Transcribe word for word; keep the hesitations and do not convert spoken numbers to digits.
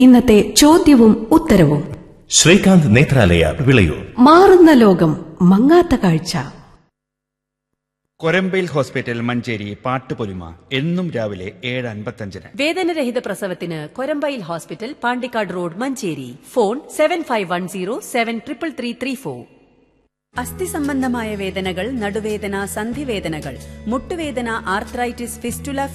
ഇന്നത്തെ ചോദ്യവും ഉത്തരവും. ശ്രീകാന്ത് നേത്രാലയ, വിളയൂർ. മാറുന്ന ലോകം, മങ്ങാത്ത കാഴ്ച. കൊരമ്പയിൽ ഹോസ്പിറ്റൽ മഞ്ചേരി പാട്ടുപൊലിമ എന്നും രാവിലെ ഏഴ് അൻപത്തഞ്ചിന്. വേദനരഹിത പ്രസവത്തിന് Korambayil hospital, Pandikkad road, Manjeri. Phone seven five one zero seven triple three three four. അസ്ഥി സംബന്ധമായ വേദനകൾ, നടുവേദന, സന്ധിവേദനകൾ, മുട്ടുവേദന, ആർത്രൈറ്റിസ്, ഫിസ്റ്റുല